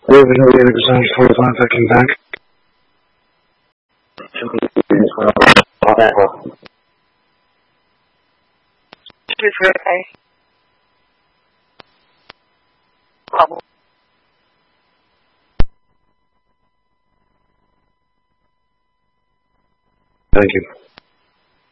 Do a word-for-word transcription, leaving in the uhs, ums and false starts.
Moving away the design forty-five, I came back. Thank you.